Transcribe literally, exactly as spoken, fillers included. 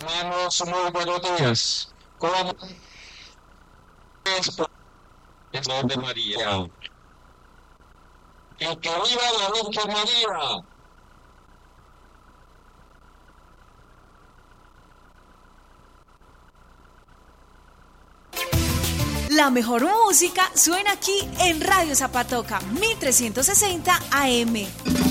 Tenemos muy buenos días. ¿Cómo es por el nombre de María? Y que viva la Virgen María. La mejor música suena aquí en Radio Zapatoca, mil trescientos sesenta A M.